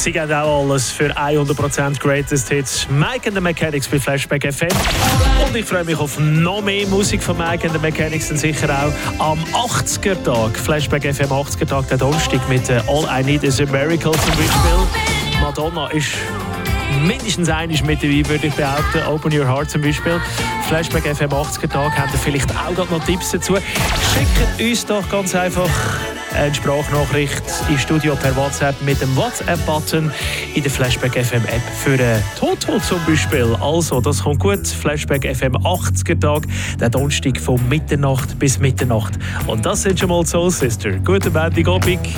Sie geben auch alles für 100% Greatest Hits. Mike and the Mechanics bei Flashback FM. Und ich freue mich auf noch mehr Musik von Mike and the Mechanics und sicher auch am 80er-Tag. Flashback FM 80er-Tag, der Donnerstag mit All I Need Is a Miracle zum Beispiel. Madonna ist mindestens einiges mit dabei, würde ich behaupten. Open Your Heart zum Beispiel. Flashback FM 80er-Tag, habt ihr vielleicht auch noch Tipps dazu? Schickt uns doch ganz einfach eine Sprachnachricht ins Studio per WhatsApp mit dem WhatsApp-Button in der Flashback FM App für Toto zum Beispiel. Also, das kommt gut. Flashback FM 80er-Tag, der Donnerstag von Mitternacht bis Mitternacht. Und das sind schon mal Soul Sister. Guten Montagabend.